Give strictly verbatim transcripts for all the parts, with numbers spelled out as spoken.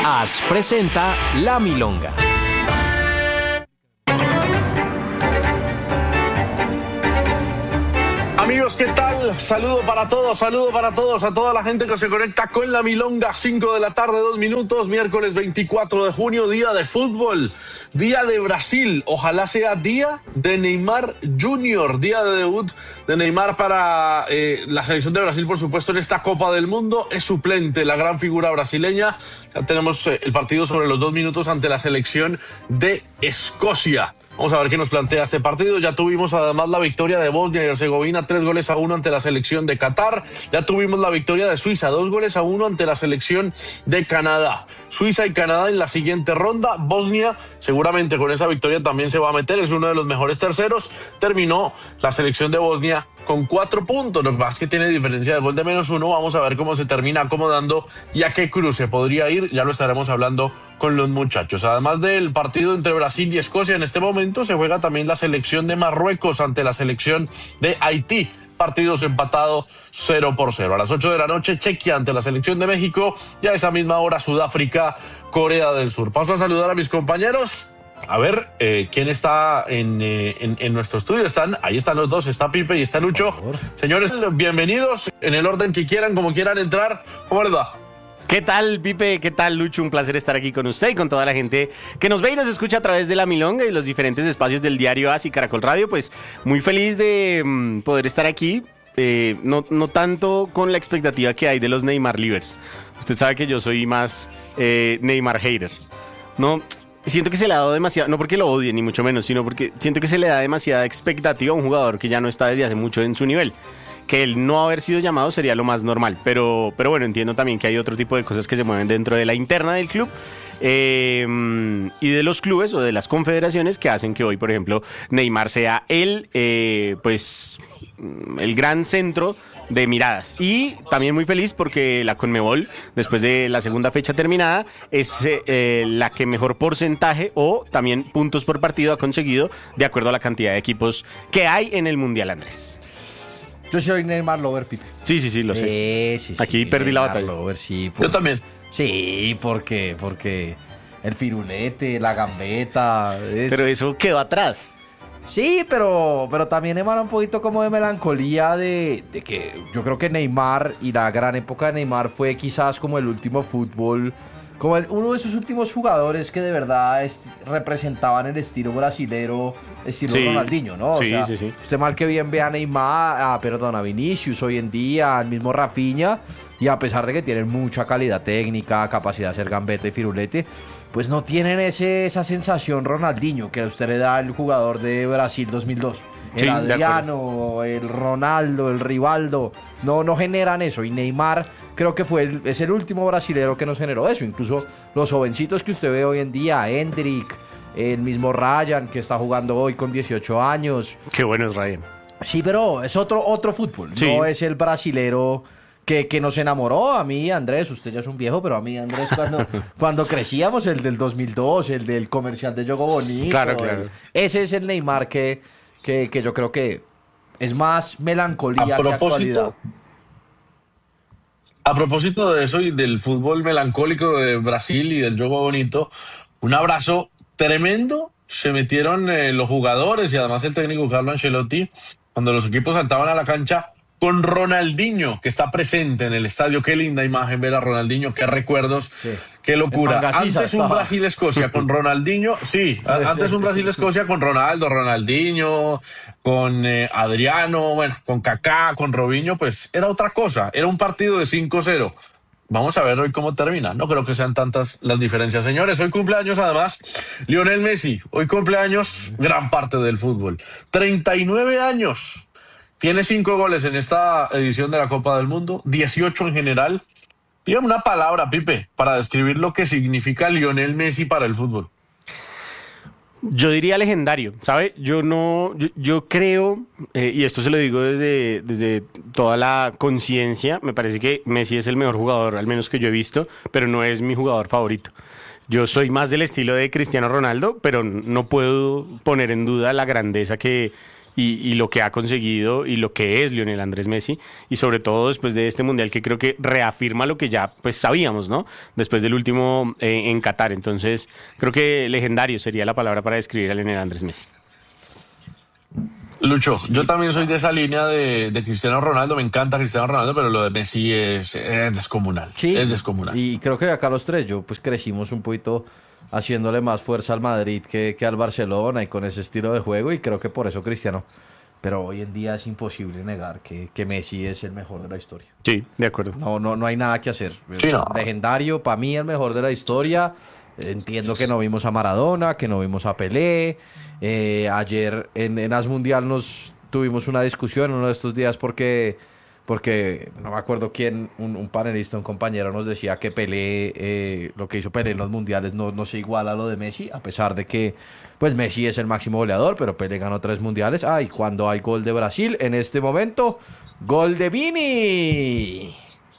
As presenta La Milonga. Amigos, ¿qué tal? Saludo para todos, saludo para todos, a toda la gente que se conecta con La Milonga, cinco de la tarde, dos minutos, miércoles veinticuatro de junio, día de fútbol, día de Brasil, ojalá sea día de Neymar junior, día de debut de Neymar para eh, la selección de Brasil, por supuesto, en esta Copa del Mundo, es suplente, la gran figura brasileña. Ya tenemos eh, el partido sobre los dos minutos ante la selección de Escocia. Vamos a ver qué nos plantea este partido. Ya tuvimos además la victoria de Bosnia y Herzegovina, tres goles a uno ante la selección de Qatar. Ya tuvimos la victoria de Suiza, dos goles a uno ante la selección de Canadá. Suiza y Canadá en la siguiente ronda. Bosnia seguramente con esa victoria también se va a meter, es uno de los mejores terceros. Terminó la selección de Bosnia con cuatro puntos, lo que pasa es que tiene diferencia de gol de menos uno. Vamos a ver cómo se termina acomodando y a qué cruce podría ir, ya lo estaremos hablando con los muchachos. Además del partido entre Brasil y Escocia, en este momento se juega también la selección de Marruecos ante la selección de Haití. Partidos empatados cero por cero. A las ocho de la noche, Chequia ante la selección de México y a esa misma hora Sudáfrica, Corea del Sur. Paso a saludar a mis compañeros. A ver, eh, ¿quién está en, eh, en, en nuestro estudio? Están, ahí están los dos, está Pipe y está Lucho. Señores, bienvenidos en el orden que quieran, como quieran entrar. ¿Cómo les va? ¿Qué tal, Pipe? ¿Qué tal, Lucho? Un placer estar aquí con usted y con toda la gente que nos ve y nos escucha a través de La Milonga y los diferentes espacios del diario AS y Caracol Radio. Pues muy feliz de um, poder estar aquí, eh, no, no tanto con la expectativa que hay de los Neymar Livers. Usted sabe que yo soy más eh, Neymar hater. No... Siento que se le ha dado demasiado, no porque lo odie ni mucho menos, sino porque siento que se le da demasiada expectativa a un jugador que ya no está desde hace mucho en su nivel. Que el no haber sido llamado sería lo más normal, pero, pero bueno, entiendo también que hay otro tipo de cosas que se mueven dentro de la interna del club eh, y de los clubes o de las confederaciones que hacen que hoy, por ejemplo, Neymar sea el, eh, pues, el gran centro de miradas. Y también muy feliz porque la Conmebol, después de la segunda fecha terminada, es eh, la que mejor porcentaje o también puntos por partido ha conseguido de acuerdo a la cantidad de equipos que hay en el Mundial, Andrés. Yo soy Neymar Lover, Pipe. Sí, sí, sí, lo sé. Eh, sí, sí, Aquí perdí Neymar la batalla. Lover, sí, Yo también. Sí, porque, porque el firulete, la gambeta. Es... Pero eso quedó atrás. Sí, pero, pero también emana un poquito como de melancolía de, de que yo creo que Neymar y la gran época de Neymar fue quizás como el último fútbol, como el, uno de esos últimos jugadores que de verdad es, representaban el estilo brasilero, estilo Sí, Ronaldinho, ¿no? sí, o sea, sí, sí. Usted mal que bien ve a Neymar, a, perdón, a Vinicius hoy en día, al mismo Rafinha, y a pesar de que tienen mucha calidad técnica, capacidad de hacer gambeta y firulete, pues no tienen ese, esa sensación Ronaldinho que a usted le da el jugador de Brasil dos mil dos. El Sí, de Adriano, el Ronaldo, el Rivaldo, no, no generan eso. Y Neymar creo que fue el, es el último brasilero que nos generó eso. Incluso los jovencitos que usted ve hoy en día, Endrick, el mismo Ryan que está jugando hoy con dieciocho años. Qué bueno es Ryan. Sí, pero es otro, otro fútbol, Sí. no es el brasilero que, que nos enamoró. A mí, Andrés, usted ya es un viejo, pero a mí, Andrés, cuando, cuando crecíamos, el del dos mil dos, el del comercial de Yogo Bonito. Claro, claro. el- ese es el Neymar que, que, que yo creo que es más melancolía A que propósito, actualidad. a propósito de eso y del fútbol melancólico de Brasil y del juego bonito, un abrazo tremendo se metieron eh, los jugadores y además el técnico Carlo Ancelotti cuando los equipos saltaban a la cancha con Ronaldinho, que está presente en el estadio. Qué linda imagen ver a Ronaldinho, qué recuerdos, Sí. qué locura. En Mangasiza Antes un estaba. Brasil-Escocia con Ronaldinho, sí, a- antes un Brasil-Escocia con Ronaldo, Ronaldinho, con eh, Adriano, bueno, con Kaká, con Robinho, pues era otra cosa, era un partido de cinco cero. Vamos a ver hoy cómo termina. No creo que sean tantas las diferencias. Señores, hoy cumpleaños además Lionel Messi. Hoy cumpleaños gran parte del fútbol. treinta y nueve años. Tiene cinco goles en esta edición de la Copa del Mundo, dieciocho en general. Dígame una palabra, Pipe, para describir lo que significa Lionel Messi para el fútbol. Yo diría legendario, ¿sabe? Yo no, yo, yo creo, eh, y esto se lo digo desde, desde toda la conciencia, me parece que Messi es el mejor jugador, al menos que yo he visto, pero no es mi jugador favorito. Yo soy más del estilo de Cristiano Ronaldo, pero no puedo poner en duda la grandeza que, y, y lo que ha conseguido y lo que es Lionel Andrés Messi, y sobre todo después de este Mundial que creo que reafirma lo que ya pues sabíamos, ¿no? Después del último eh, en Qatar. Entonces, creo que legendario sería la palabra para describir a Lionel Andrés Messi. Lucho, yo también soy de esa línea de, de Cristiano Ronaldo, me encanta Cristiano Ronaldo, pero lo de Messi es, es descomunal, Sí, es descomunal. Y creo que acá los tres, yo pues crecimos un poquito haciéndole más fuerza al Madrid que, que al Barcelona y con ese estilo de juego, y creo que por eso Cristiano. Pero hoy en día es imposible negar que, que Messi es el mejor de la historia. Sí, de acuerdo. No, no, no hay nada que hacer. Sí, no. Legendario, para mí el mejor de la historia. Entiendo que no vimos a Maradona, que no vimos a Pelé. Eh, ayer en, en As Mundial nos tuvimos una discusión uno de estos días porque, porque no me acuerdo quién, un, un panelista, un compañero nos decía que Pelé, eh, lo que hizo Pelé en los mundiales no, no se iguala a lo de Messi, a pesar de que pues Messi es el máximo goleador, pero Pelé ganó tres mundiales. Ah, y cuando hay gol de Brasil, en este momento, gol de Vini.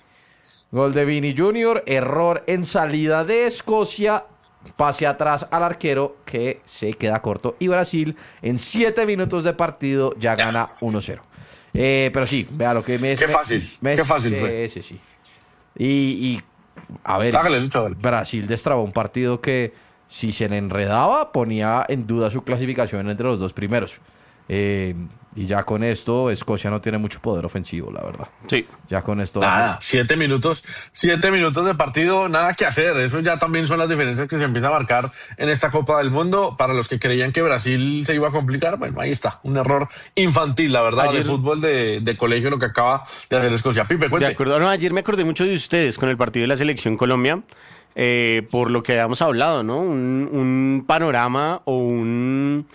Gol de Vini junior, error en salida de Escocia, pase atrás al arquero que se queda corto y Brasil en siete minutos de partido ya gana uno cero. Eh, pero sí, vea lo que me... Qué fácil, me, qué fácil eh, fue. Sí, sí. Y, y a ver, Hágale, Lucho, hágale. Brasil destrabó un partido que si se le enredaba ponía en duda su clasificación entre los dos primeros. Eh, y ya con esto Escocia no tiene mucho poder ofensivo, la verdad. Sí. Ya con esto... Nada, siete minutos, siete minutos de partido, nada que hacer. Eso ya también son las diferencias que se empieza a marcar en esta Copa del Mundo. Para los que creían que Brasil se iba a complicar, bueno, ahí está, un error infantil, la verdad, Ayer... de fútbol de, de colegio, lo que acaba de hacer Escocia. Pipe, cuente. De acuerdo, no, ayer me acordé mucho de ustedes con el partido de la Selección Colombia, eh, por lo que habíamos hablado, ¿no? Un, un panorama o un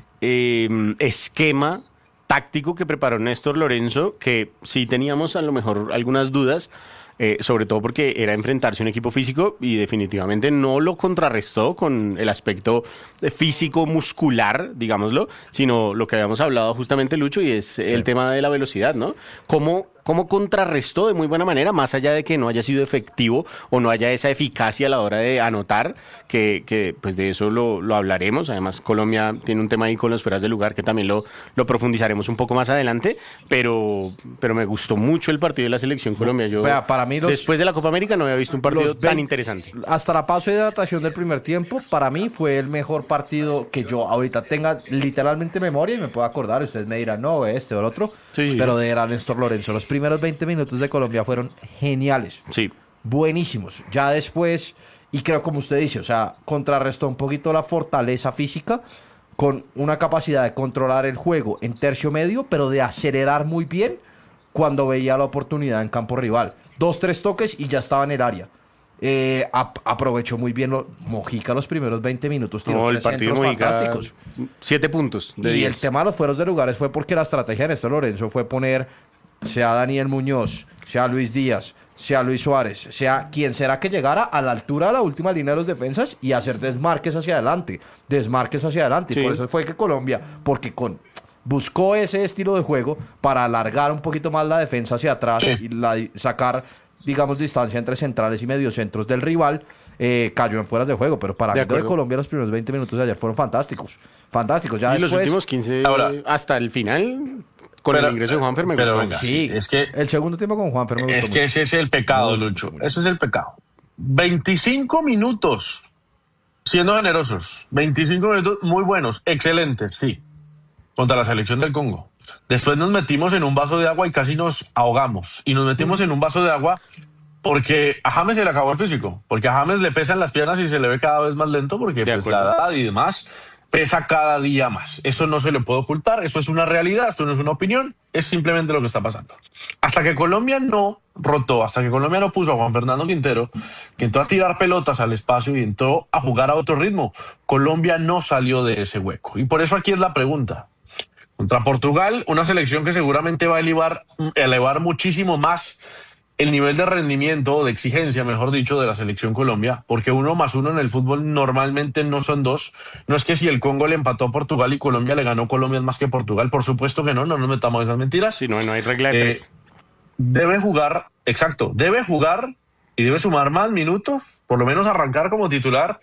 eh, esquema táctico que preparó Néstor Lorenzo, que sí teníamos a lo mejor algunas dudas, eh, sobre todo porque era enfrentarse a un equipo físico y definitivamente no lo contrarrestó con el aspecto físico muscular, digámoslo, sino lo que habíamos hablado justamente, Lucho, y es sí. el tema de la velocidad, ¿no? ¿Cómo, cómo contrarrestó de muy buena manera, más allá de que no haya sido efectivo o no haya esa eficacia a la hora de anotar, que, que pues de eso lo, lo hablaremos. Además, Colombia tiene un tema ahí con los fueras de lugar que también lo, lo profundizaremos un poco más adelante, pero, pero me gustó mucho el partido de la Selección Colombia. Yo, Vea, para mí los, después de la Copa América no había visto un partido veinte, tan interesante. Hasta la pausa de hidratación del primer tiempo, para mí fue el mejor partido que yo ahorita tenga literalmente memoria y me puedo acordar. Ustedes me dirán, no, este o el otro, sí. pero de era Néstor Lorenzo. Los primeros veinte minutos de Colombia fueron geniales. Sí. Buenísimos. Ya después, y creo como usted dice, o sea, contrarrestó un poquito la fortaleza física con una capacidad de controlar el juego en tercio medio, pero de acelerar muy bien cuando veía la oportunidad en campo rival. Dos, tres toques y ya estaba en el área. Eh, ap- aprovechó muy bien lo, Mojica los primeros veinte minutos, tiró No, el tres partido centros Mojica, fantásticos. Siete puntos de Y diez. el tema de los fueros de lugares fue porque la estrategia de Néstor Lorenzo fue poner, sea Daniel Muñoz, sea Luis Díaz, sea Luis Suárez, sea quien será que llegara a la altura de la última línea de los defensas y hacer desmarques hacia adelante, desmarques hacia adelante. Sí. Y por eso fue que Colombia, porque con buscó ese estilo de juego para alargar un poquito más la defensa hacia atrás Sí. y la, digamos, digamos, distancia entre centrales y mediocentros del rival, eh, cayó en fueras de juego. Pero para De mí, lo de acuerdo. Colombia, los primeros veinte minutos de ayer fueron fantásticos. Fantásticos. Ya y después, los últimos quince, Ahora- hasta el final, con Pero- el ingreso de Juanfer, me pero gustó. venga, sí, es que- el segundo tiempo con Juan Fernando. Es que ese es el pecado, Lucho. Eso es el pecado. veinticinco minutos, siendo generosos. veinticinco minutos muy buenos, excelentes, sí. Contra la selección del Congo. Después nos metimos en un vaso de agua y casi nos ahogamos. Y nos metimos en un vaso de agua porque a James se le acabó el físico. Porque a James le pesan las piernas y se le ve cada vez más lento porque De pues, la acuerdo. edad y demás pesa cada día más. Eso no se le puede ocultar. Eso es una realidad. Esto no es una opinión. Es simplemente lo que está pasando. Hasta que Colombia no rotó, hasta que Colombia no puso a Juan Fernando Quintero, que entró a tirar pelotas al espacio y entró a jugar a otro ritmo, Colombia no salió de ese hueco. Y por eso aquí es la pregunta. Contra Portugal, una selección que seguramente va a elevar, elevar muchísimo más el nivel de rendimiento o de exigencia, mejor dicho, de la selección Colombia, porque uno más uno en el fútbol normalmente no son dos. No es que si el Congo le empató a Portugal y Colombia le ganó, Colombia es más que Portugal. Por supuesto que no, no nos metamos en esas mentiras. Sí, no, no hay regla de Eh, tres. Debe jugar, exacto, debe jugar y debe sumar más minutos, por lo menos arrancar como titular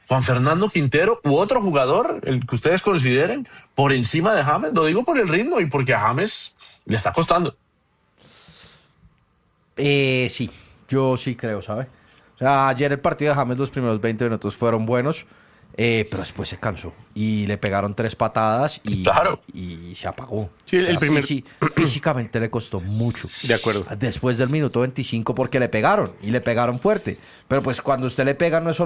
Juan Fernando Quintero u otro jugador, el que ustedes consideren, por encima de James? Lo digo por el ritmo y porque a James le está costando. Eh, sí, yo sí creo, ¿sabe? O sea, ayer el partido de James, los primeros veinte minutos fueron buenos, eh, pero después se cansó y le pegaron tres patadas y, Claro. y se apagó. Sí, el O sea, primer- fisi- físicamente le costó mucho. De acuerdo. Después del minuto veinticinco porque le pegaron y le pegaron fuerte. Pero pues cuando usted le pega no es solo